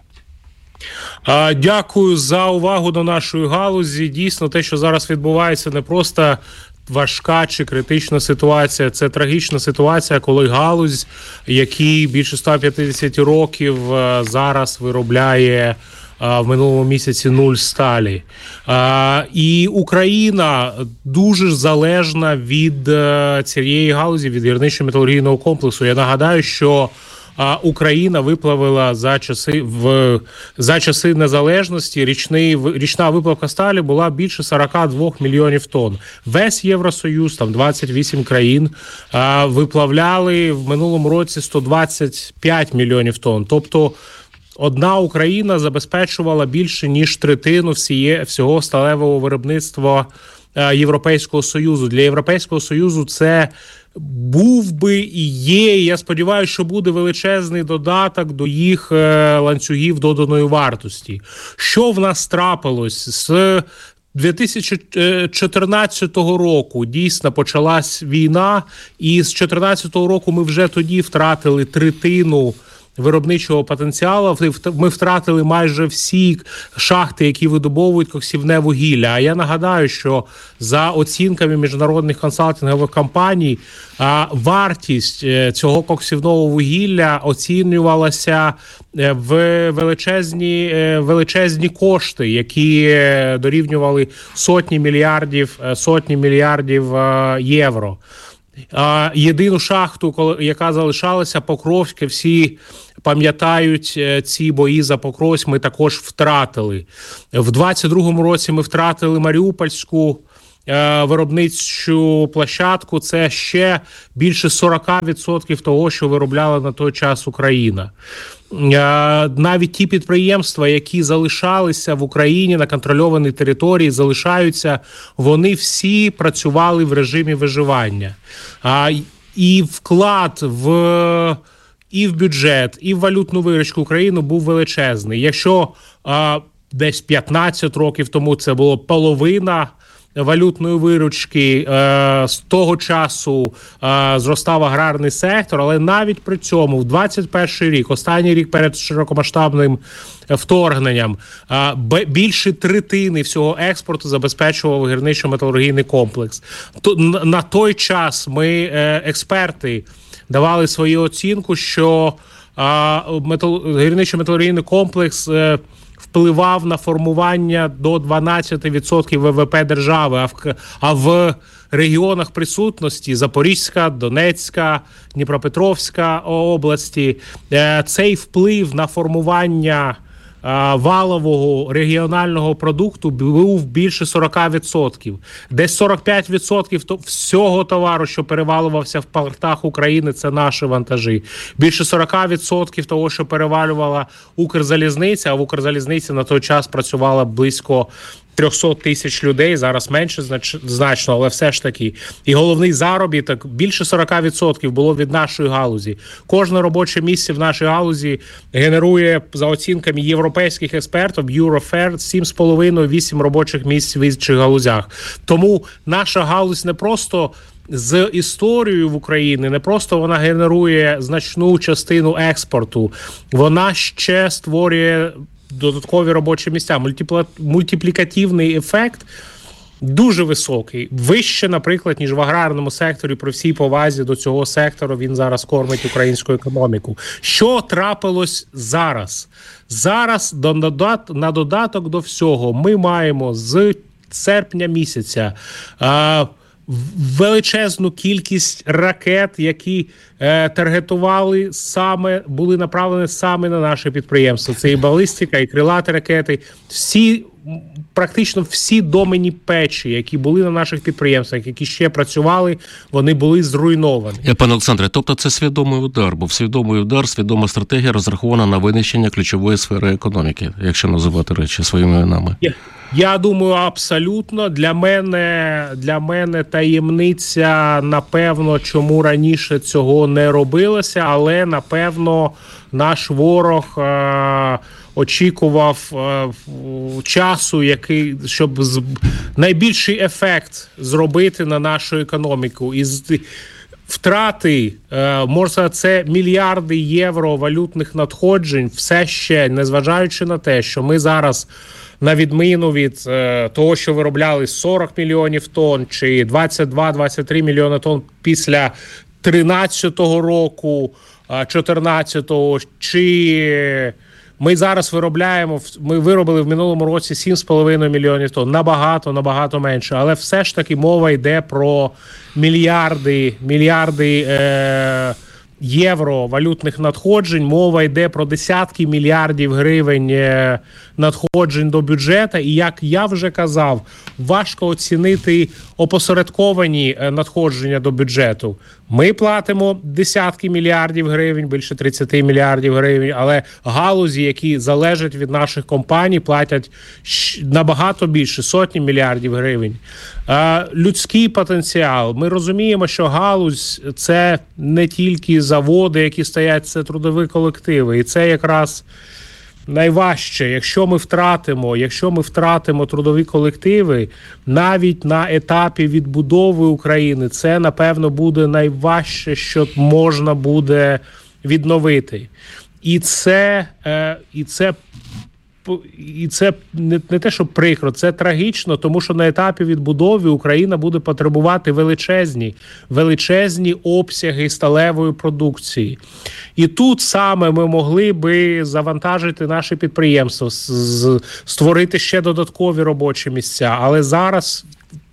Speaker 12: Дякую за увагу до нашої галузі. Дійсно, те, що зараз відбувається, не просто важка чи критична ситуація, це трагічна ситуація, коли галузь, який більше ста п'ятдесят років зараз виробляє в минулому місяці нуль сталі. І Україна дуже залежна від цієї галузі, від гірничо-металургійного комплексу. Я нагадаю, що Україна виплавила за часи в за часи незалежності річний річна виплавка сталі була більше сорок два мільйонів тонн. Весь Євросоюз, там двадцять вісім країн, виплавляли в минулому році сто двадцять п'ять мільйонів тонн. Тобто одна Україна забезпечувала більше, ніж третину всіє, всього сталевого виробництва Європейського Союзу. Для Європейського Союзу це був би і є, і я сподіваюся, що буде величезний додаток до їх ланцюгів доданої вартості. Що в нас трапилось з дві тисячі чотирнадцятого року дійсно почалась війна, і з дві тисячі чотирнадцятого року ми вже тоді втратили третину виробничого потенціалу. Ми втратили майже всі шахти, які видобовують коксівне вугілля. А я нагадаю, що за оцінками міжнародних консалтингових компаній вартість цього коксівного вугілля оцінювалася в величезні, величезні кошти, які дорівнювали сотні мільярдів, сотні мільярдів євро. Єдину шахту, яка залишалася, Покровське, всі пам'ятають ці бої за Покровськ, ми також втратили. В двадцять другому році ми втратили Маріупольську виробничу площадку. Це ще більше сорок відсотків того, що виробляла на той час Україна. Навіть ті підприємства, які залишалися в Україні на контрольованій території, залишаються, вони всі працювали в режимі виживання. І вклад в, і в бюджет, і в валютну виручку України був величезний. Якщо десь п'ятнадцять років тому це було половина валютної виручки, з того часу зростав аграрний сектор, але навіть при цьому в двадцять перший рік, останній рік перед широкомасштабним вторгненням, більше третини всього експорту забезпечував гірничо-металургійний комплекс. На той час ми, експерти, давали свою оцінку, що гірничо-металургійний комплекс впливав на формування до дванадцять відсотків ВВП держави, а в, а в регіонах присутності Запорізька, Донецька, Дніпропетровська області цей вплив на формування валового регіонального продукту був більше сорок відсотків. Десь сорок п'ять відсотків всього товару, що перевалювався в портах України, це наші вантажі. Більше сорок відсотків того, що перевалювала Укрзалізниця, а в Укрзалізниці на той час працювало близько триста тисяч людей, зараз менше значно, але все ж таки. І головний заробіток, більше сорок відсотків було від нашої галузі. Кожне робоче місце в нашій галузі генерує, за оцінками європейських експертів, Eurofair, сім з половиною - вісім робочих місць в інших галузях. Тому наша галузь не просто з історією в Україні, не просто вона генерує значну частину експорту, вона ще створює додаткові робочі місця. Мультипла... Мультиплікативний ефект дуже високий. Вище, наприклад, ніж в аграрному секторі. При всій повазі до цього сектору він зараз кормить українську економіку. Що трапилось зараз? Зараз на додаток до всього ми маємо з серпня місяця а, величезну кількість ракет, які е, таргетували саме, були направлені саме на наше підприємство. Це і балістика, і крилаті ракети. Всі, практично всі доменні печі, які були на наших підприємствах, які ще працювали, вони були зруйновані.
Speaker 1: Пане Олександре, тобто це свідомий удар, бо свідомий удар, свідома стратегія розрахована на винищення ключової сфери економіки, якщо називати речі своїми іменами.
Speaker 12: Yeah. Я думаю, абсолютно. Для мене, для мене таємниця, напевно, чому раніше цього не робилося, але, напевно, наш ворог е- очікував е- часу, який, щоб з- найбільший ефект зробити на нашу економіку. І з- втрати, е- можна, це мільярди євро валютних надходжень, все ще, незважаючи на те, що ми зараз, на відміну від е, того, що виробляли сорок мільйонів тонн чи двадцять два - двадцять три мільйони тонн після тринадцятого року, чотирнадцятого, чи ми зараз виробляємо, ми виробили в минулому році сім з половиною мільйонів тонн, набагато, набагато менше, але все ж таки мова йде про мільярди, мільярди е, євро валютних надходжень, мова йде про десятки мільярдів гривень надходжень до бюджету. І, як я вже казав, важко оцінити опосередковані надходження до бюджету. Ми платимо десятки мільярдів гривень, більше тридцять мільярдів гривень, але галузі, які залежать від наших компаній, платять набагато більше, сотні мільярдів гривень. Людський потенціал. Ми розуміємо, що галузь – це не тільки заводи, які стоять, це трудові колективи. І це якраз найважче, якщо ми втратимо, якщо ми втратимо трудові колективи, навіть на етапі відбудови України, це, напевно, буде найважче, що можна буде відновити. І це, е, і це І це не, не те, що прикро, це трагічно, тому що на етапі відбудови Україна буде потребувати величезні, величезні обсяги сталевої продукції. І тут саме ми могли би завантажити наше підприємство, створити ще додаткові робочі місця. Але зараз,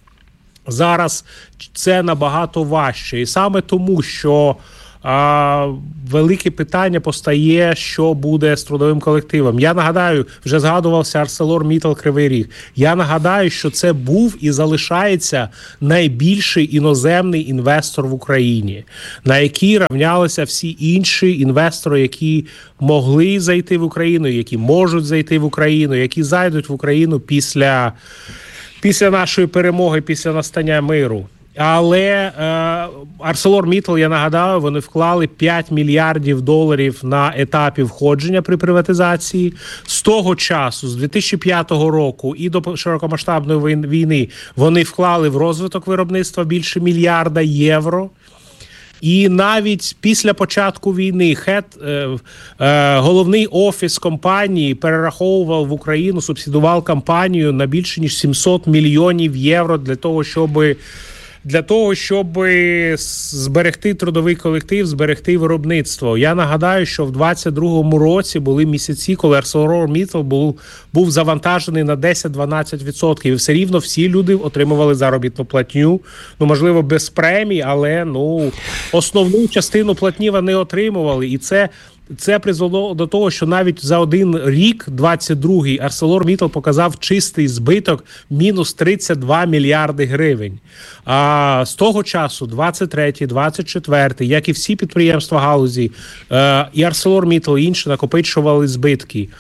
Speaker 12: зараз це набагато важче. І саме тому, що А, велике питання постає, що буде з трудовим колективом. Я нагадаю, вже згадувався ArcelorMittal Кривий Ріг. Я нагадаю, що це був і залишається найбільший іноземний інвестор в Україні, на який рівнялися всі інші інвестори, які могли зайти в Україну, які можуть зайти в Україну, які зайдуть в Україну після, після нашої перемоги, після настання миру. Але е, ArcelorMittal, я нагадаю, вони вклали п'ять мільярдів доларів на етапі входження при приватизації. З того часу, з дві тисячі п'ятого року і до широкомасштабної війни, вони вклали в розвиток виробництва більше мільярда євро. І навіть після початку війни хед, е, е, головний офіс компанії перераховував в Україну, субсидував компанію на більше ніж сімсот мільйонів євро для того, щоби Для того, щоб зберегти трудовий колектив, зберегти виробництво. Я нагадаю, що в двадцять другому році були місяці, коли ArcelorMittal був, був завантажений на десять-дванадцять відсотків. І все рівно всі люди отримували заробітну платню. Ну, можливо, без премій, але ну, основну частину платні вони отримували. І це... Це призвело до того, що навіть за один рік, двадцять другий, ArcelorMittal показав чистий збиток мінус тридцять два мільярди гривень. А з того часу, двадцять третій, двадцять четвертий, як і всі підприємства галузі, і ArcelorMittal, і інші накопичували збитки,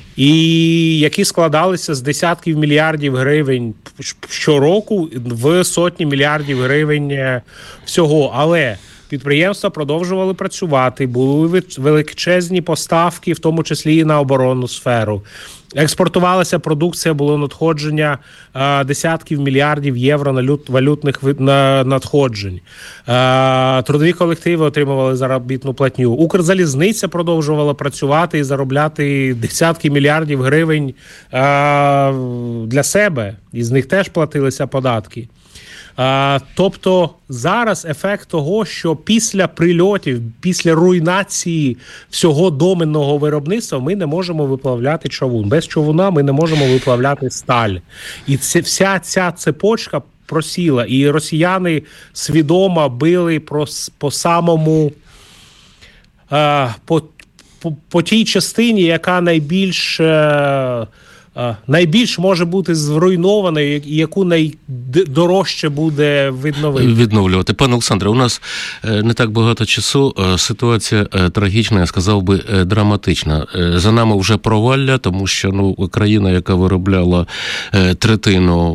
Speaker 12: і які складалися з десятків мільярдів гривень щороку в сотні мільярдів гривень всього. Але підприємства продовжували працювати, були величезні поставки, в тому числі і на оборонну сферу. Експортувалася продукція, було надходження а, десятків мільярдів євро на лют, валютних на, надходжень. А, трудові колективи отримували заробітну платню. Укрзалізниця продовжувала працювати і заробляти десятки мільярдів гривень а, для себе. Із них теж платилися податки. А, тобто зараз ефект того, що після прильотів, після руйнації всього доменного виробництва ми не можемо виплавляти човун. Без човуна ми не можемо виплавляти сталь. І це, вся ця цепочка просіла. І росіяни свідомо били про, по самому, а, по, по, по тій частині, яка найбільш... А, найбільш може бути зруйнованою, яку найдорожче буде відновити.
Speaker 1: Відновлювати. Пане Олександре, у нас не так багато часу, ситуація трагічна, я сказав би, драматична. За нами вже провалля, тому що ну, країна, яка виробляла третину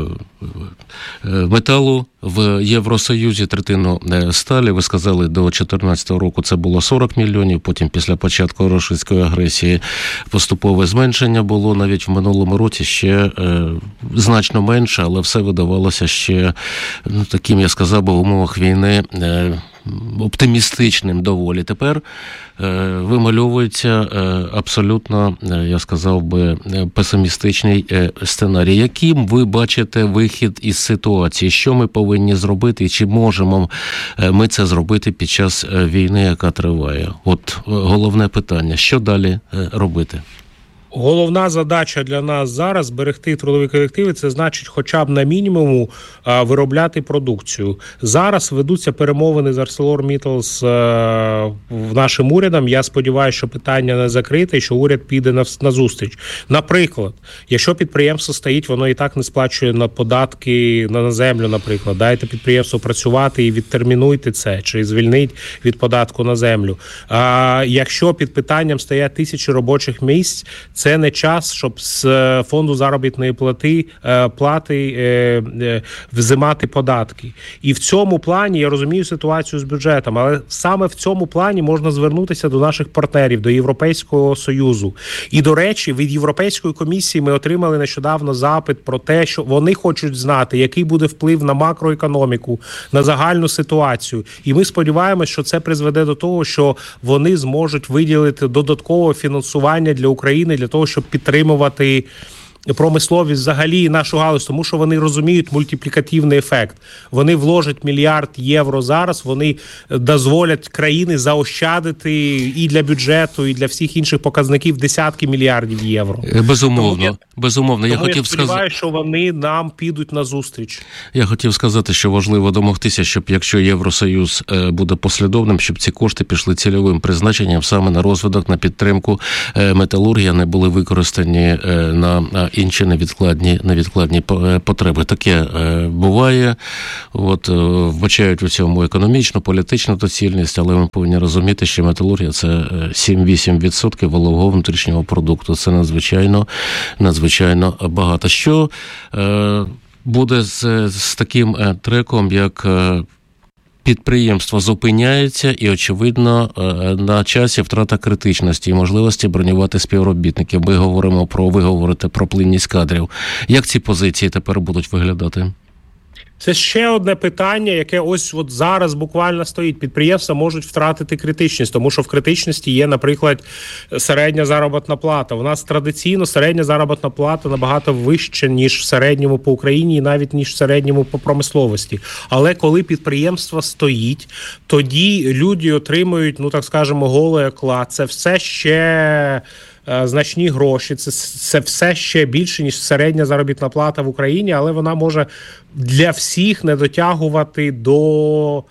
Speaker 1: металу в Євросоюзі, третину сталі, ви сказали, до дві тисячі чотирнадцятого року це було сорок мільйонів, потім після початку російської агресії поступове зменшення було, навіть в минулому році ще е, значно менше, але все видавалося ще ну, таким, я сказав би, в умовах війни е, оптимістичним доволі. Тепер е, вимальовується е, абсолютно, е, я сказав би, песимістичний е, сценарій. Яким ви бачите вихід із ситуації? Що ми повинні зробити і чи можемо е, ми це зробити під час війни, яка триває? От головне питання. Що далі е, робити?
Speaker 12: Головна задача для нас зараз – зберегти трудові колективи, це значить хоча б на мінімуму а, виробляти продукцію. Зараз ведуться перемовини з ArcelorMittal з а, нашим урядом. Я сподіваюся, що питання не закрите і що уряд піде на, на зустріч. Наприклад, якщо підприємство стоїть, воно і так не сплачує на податки на землю, наприклад. Дайте підприємству працювати і відтермінуйте це, чи звільніть від податку на землю. А, якщо під питанням стоять тисячі робочих місць, Це не час, щоб з фонду заробітної плати, плати взимати податки. І в цьому плані я розумію ситуацію з бюджетом, але саме в цьому плані можна звернутися до наших партнерів, до Європейського Союзу. І, до речі, від Європейської комісії ми отримали нещодавно запит про те, що вони хочуть знати, який буде вплив на макроекономіку, на загальну ситуацію. І ми сподіваємося, що це призведе до того, що вони зможуть виділити додаткове фінансування для України, для того, щоб підтримувати промисловість взагалі і нашу галузь, тому що вони розуміють мультиплікативний ефект. Вони вложать мільярд євро зараз, вони дозволять країни заощадити і для бюджету, і для всіх інших показників десятки мільярдів євро.
Speaker 1: Безумовно. Я, безумовно.
Speaker 12: Тому
Speaker 1: я хотів
Speaker 12: я сподіваюся,
Speaker 1: сказати,
Speaker 12: що вони нам підуть на зустріч.
Speaker 1: Я хотів сказати, що важливо домогтися, щоб якщо Євросоюз буде послідовним, щоб ці кошти пішли цільовим призначенням саме на розвиток, на підтримку металургії, а не були використані на інші невідкладні, невідкладні потреби. Таке буває. От, вбачають у цьому економічну, політичну доцільність, але ми повинні розуміти, що металургія – це сім-вісім відсотків валового внутрішнього продукту. Це надзвичайно, надзвичайно багато. Що е, буде з, з таким треком, як підприємство зупиняється і, очевидно, на часі втрата критичності і можливості бронювати співробітників. Ми говоримо про, ви говорите про плинність кадрів. Як ці позиції тепер будуть виглядати?
Speaker 12: Це ще одне питання, яке ось от зараз буквально стоїть. Підприємства можуть втратити критичність, тому що в критичності є, наприклад, середня заробітна плата. У нас традиційно середня заробітна плата набагато вища, ніж в середньому по Україні і навіть ніж в середньому по промисловості. Але коли підприємство стоїть, тоді люди отримують, ну так скажемо, голий оклад. Це все ще значні гроші, це, це все ще більше, ніж середня заробітна плата в Україні, але вона може для всіх не дотягувати до,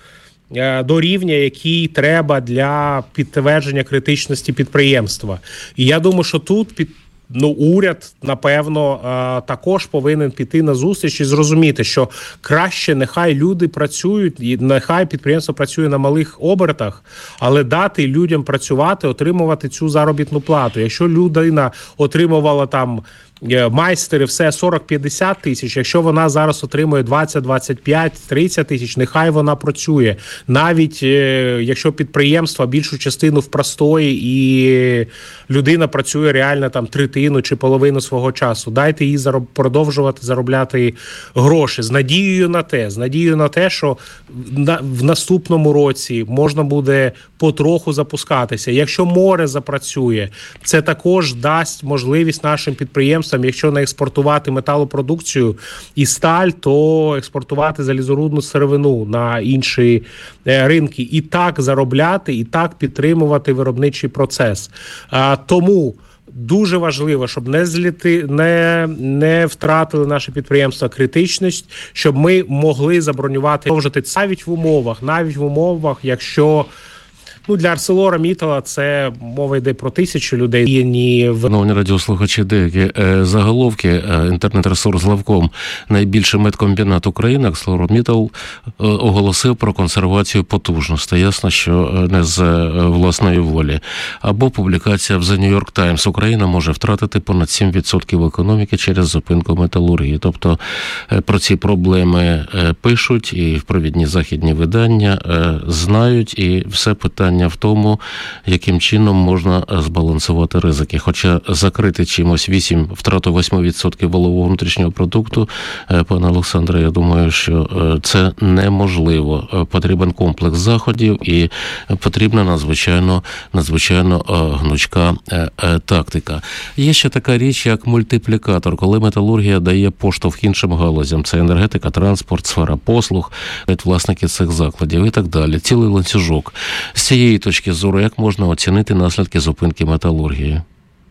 Speaker 12: до рівня, який треба для підтвердження критичності підприємства. І я думаю, що тут під Ну, уряд, напевно, також повинен піти на зустріч і зрозуміти, що краще нехай люди працюють, і нехай підприємство працює на малих обертах, але дати людям працювати, отримувати цю заробітну плату. Якщо людина отримувала там майстери все сорок-п'ятдесят тисяч, якщо вона зараз отримує двадцять, двадцять п'ять, тридцять тисяч, нехай вона працює. Навіть якщо підприємство більшу частину в простої і людина працює реально там третину чи половину свого часу, дайте їй зароб... продовжувати заробляти гроші з надією на те, з надією на те, що на... в наступному році можна буде потроху запускатися. Якщо море запрацює, це також дасть можливість нашим підприємствам, якщо не експортувати металопродукцію і сталь, то експортувати залізорудну сировину на інші ринки. І так заробляти, і так підтримувати виробничий процес. А, тому дуже важливо, щоб не зліти, не, не втратили наші підприємства критичність, щоб ми могли забронювати, навіть в умовах, навіть в умовах, якщо Ну, для ArcelorMittal це мова йде про тисячу людей. Ні в...
Speaker 1: Шановні радіослухачі, деякі е, заголовки. Е, інтернет-ресурс Главком, найбільший медкомбінат України, ArcelorMittal, е, оголосив про консервацію потужностей. Ясно, що не з е, власної волі. Або публікація в The New York Times. Україна може втратити понад сім відсотків економіки через зупинку металургії. Тобто е, про ці проблеми е, пишуть, і в провідні західні видання е, знають, і все питання в тому, яким чином можна збалансувати ризики. Хоча закрити чимось вісім, втрату вісім відсотків валового внутрішнього продукту, пане Олександре, я думаю, що це неможливо. Потрібен комплекс заходів і потрібна надзвичайно, надзвичайно гнучка тактика. Є ще така річ, як мультиплікатор, коли металургія дає поштовх іншим галузям. Це енергетика, транспорт, сфера послуг, власники цих закладів і так далі. Цілий ланцюжок. З цієї точки зору, як можна оцінити наслідки зупинки металургії?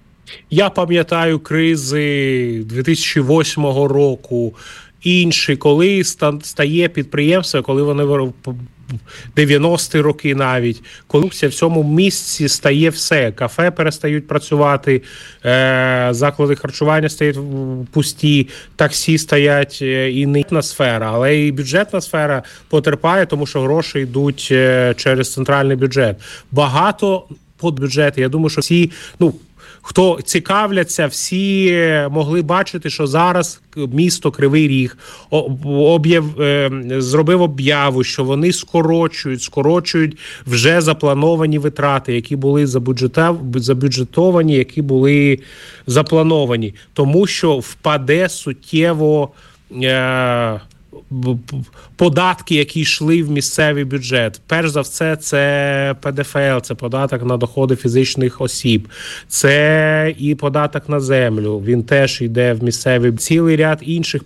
Speaker 12: Я пам'ятаю кризи дві тисячі восьмого року, інші, коли стає підприємство, коли вони дев'яності роки навіть, коли в цьому місці стає все. Кафе перестають працювати, заклади харчування стають пусті, таксі стоять, і не бюджетна сфера, але і бюджетна сфера потерпає, тому що гроші йдуть через центральний бюджет. Багато под бюджет, я думаю, що всі, ну, хто цікавляться, всі могли бачити, що зараз місто Кривий Ріг об'яв, зробив об'яву, що вони скорочують, скорочують вже заплановані витрати, які були забюджетовані, які були заплановані. Тому що впаде суттєво е- податки, які йшли в місцевий бюджет. Перш за все, це Пе Де ЕфЕл, це податок на доходи фізичних осіб, це і податок на землю, він теж йде в місцевий, цілий ряд інших